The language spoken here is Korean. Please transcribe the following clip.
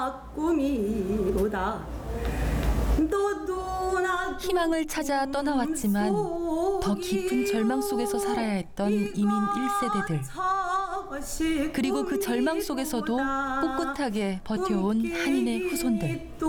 꿈이로다. 희망을 찾아 떠나왔지만 더 깊은 절망 속에서 살아야 했던 이민 1세대들. 그리고 그 절망 속에서도 꿋꿋하게 버텨온 한인의 후손들.